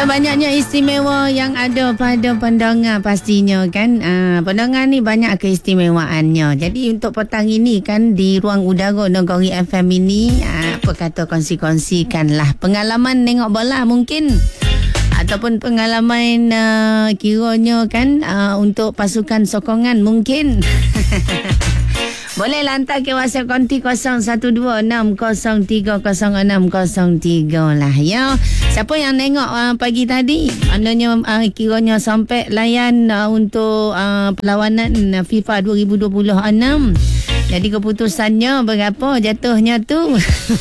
banyaknya istimewa yang ada pada pendengar pastinya kan. Pendengar ni banyak keistimewaannya. Jadi untuk petang ini kan di ruang udara Negeri FM ini, apa kata kongsi-kongsikanlah pengalaman tengok bola mungkin. Ataupun pengalaman kiranya kan untuk pasukan sokongan mungkin. Boleh hantar ke WhatsApp konti 0126030603 lah ya. Siapa yang tengok pagi tadi, maknanya kiranya sampai layan untuk perlawanan FIFA 2026. Jadi keputusannya berapa jatuhnya tu.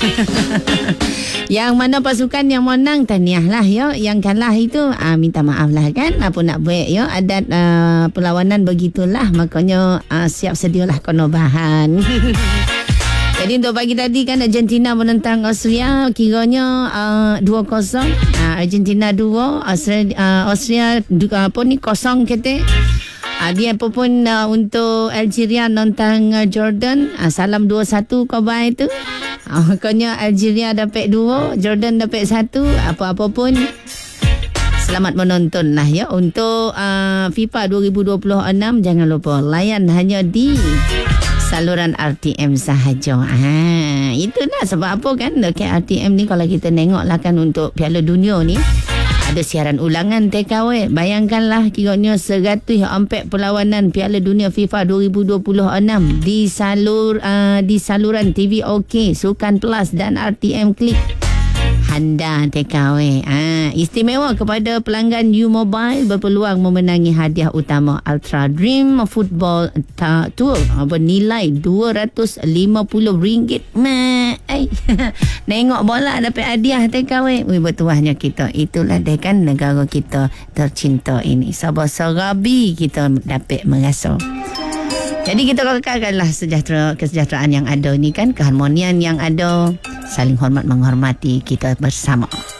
Yang mana pasukan yang menang, tahniah lah ya. Yang kalah itu minta maaf lah kan. Apa nak buat ya, adat perlawanan begitulah. Makanya siap sedialah kono bahan. Jadi untuk pagi tadi kan Argentina menentang Austria, kiranya 2-0. Argentina 2, Austria kosong kata. Dia pun untuk Algeria nentang Jordan, salam 2-1 khabar itu. Makanya Algeria dapat 2, Jordan dapat 1. Apa-apa pun selamat menonton lah ya. Untuk FIFA 2026 jangan lupa layan hanya di saluran RTM sahaja. Itulah sebab apa kan dekat RTM ni kalau kita tengok lah kan untuk Piala Dunia ni ada siaran ulangan TKW. Bayangkanlah kiranya 104 perlawanan Piala Dunia FIFA 2026 di saluran TV OK, Sukan Plus dan RTM Klik. Handa TKW. Istimewa kepada pelanggan U-Mobile berpeluang memenangi hadiah utama Ultra Dream Football Tour bernilai RM250. Nengok bola dapat hadiah TKW. Bertuahnya kita. Itulah dia kan negara kita tercinta ini. Sabah-sarabi kita dapat merasa. Jadi kita kekalkanlah kesejahteraan yang ada ni kan, keharmonian yang ada, saling hormat menghormati kita bersama.